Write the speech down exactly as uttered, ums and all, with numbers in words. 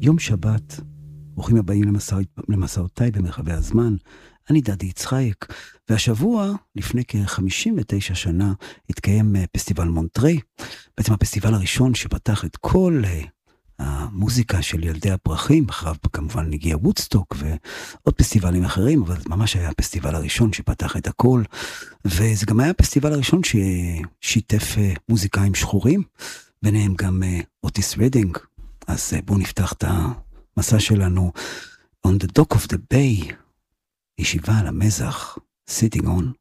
יום שבת, ברוכים הבאים למסעותיי במרחבי הזמן, אני דדי יצחק, והשבוע, לפני כ-חמישים ותשע שנה, התקיים פסטיבל מונטרי, בעצם הפסטיבל הראשון שפתח את כל המוזיקה של ילדי הפרחים, אחריו כמובן הגיע וודסטוק ועוד פסטיבלים אחרים, אבל ממש היה הפסטיבל הראשון שפתח את הכל, וזה גם היה הפסטיבל הראשון ששיתף מוזיקאים שחורים, ביניהם גם אוטיס רדינג. אז בואו נפתח את המסע שלנו On the Dock of the Bay, ישיבה על המזח, Sitting on